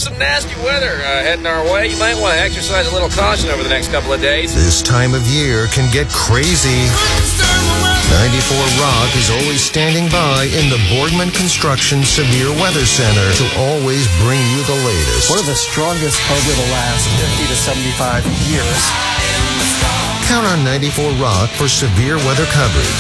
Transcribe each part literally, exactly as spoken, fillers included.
some nasty weather uh, heading our way. You might want to exercise a little caution over the next couple of days. This time of year can get crazy. ninety-four Rock is always standing by in the Borgman Construction Severe Weather Center to always bring you the latest. One of the strongest over the last fifty to seventy-five years. Count on ninety-four Rock for severe weather coverage.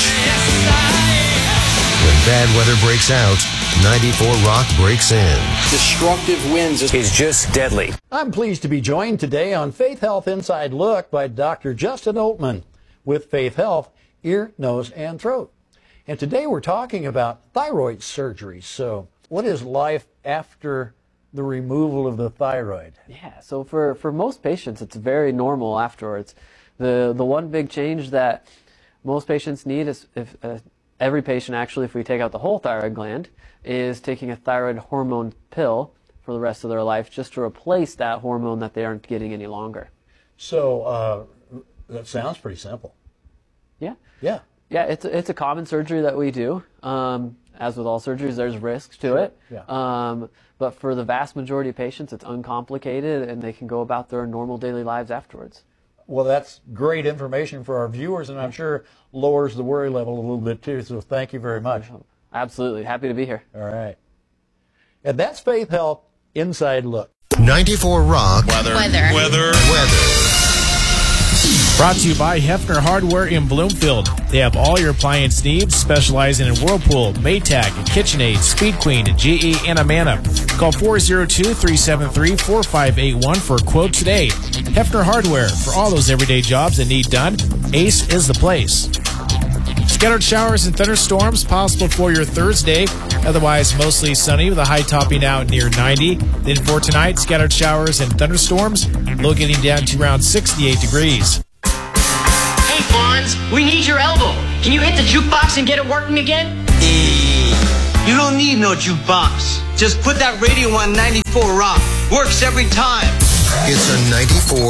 When bad weather breaks out, ninety-four Rock breaks in. Destructive winds is just deadly. I'm pleased to be joined today on Faith Health Inside Look by Doctor Justin Oltmann with Faith Health, Ear, Nose, and Throat. And today we're talking about thyroid surgery. So what is life after the removal of the thyroid? Yeah, so for, for most patients, it's very normal afterwards. The, the one big change that most patients need is, if uh, every patient actually, if we take out the whole thyroid gland, is taking a thyroid hormone pill for the rest of their life just to replace that hormone that they aren't getting any longer. So uh, that sounds pretty simple. Yeah. Yeah. Yeah, it's a, it's a common surgery that we do. Um, as with all surgeries, there's risks to it. Yeah. Um, but for the vast majority of patients, it's uncomplicated, and they can go about their normal daily lives afterwards. Well, that's great information for our viewers, and I'm sure lowers the worry level a little bit too, so thank you very much. Absolutely. Happy to be here. All right. And that's Faith Health Inside Look. ninety-four Rock. Weather. Weather. Weather. Weather. Brought to you by Hefner Hardware in Bloomfield. They have all your appliance needs, specializing in Whirlpool, Maytag, KitchenAid, Speed Queen, G E, and Amana. Call four oh two, three seven three, four five eight one for a quote today. Hefner Hardware, for all those everyday jobs that need done, Ace is the place. Scattered showers and thunderstorms possible for your Thursday. Otherwise, mostly sunny with a high topping out near ninety. Then for tonight, scattered showers and thunderstorms, low getting down to around sixty-eight degrees. Hey, Fonz, we need your elbow. Can you hit the jukebox and get it working again? Hey, you don't need no jukebox. Just put that radio on ninety-four Rock. Works every time. It's a ninety-four